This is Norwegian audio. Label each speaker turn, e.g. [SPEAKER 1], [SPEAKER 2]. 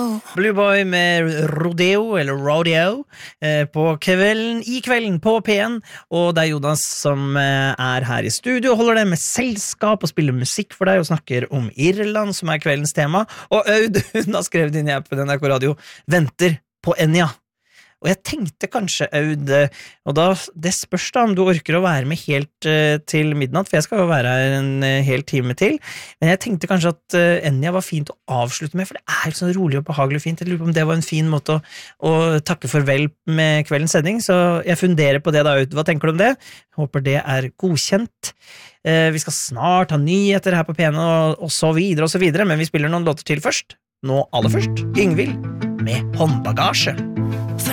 [SPEAKER 1] Blue Boy med Rodeo, eller Rodeo, på i kvelden på P1, og det Jonas som her I studio, holder det med selskap og spiller musikk for deg, og snakker om Irland, som kveldens tema, og Aud, hun har skrevet inn I appen NRK Radio, venter på Enya. Og jeg tenkte kanskje, Aud, og da, det spørs da om du orker å være med helt til midnatt, for jeg skal jo være her en hel time til, men jeg tenkte kanskje at Enya var fint å avslutte med, for det jo sånn rolig og behagelig fint. Jeg lurer på om det var en fin måte å takke farvel med kveldens sending, så jeg funderer på det da, Aud. Hva tenker du om det? Håper det godkjent. Vi skal snart ha nyheter her på P1 og så videre, men vi spiller noen låter til først. Nå aller først, Yngvild med Håndbagasje.